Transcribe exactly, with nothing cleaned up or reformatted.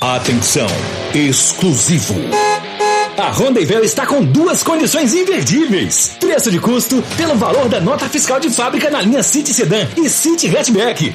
Atenção, exclusivo. A Rondevel está com duas condições imperdíveis. Preço de custo pelo valor da nota fiscal de fábrica na linha City Sedan e City Hatchback.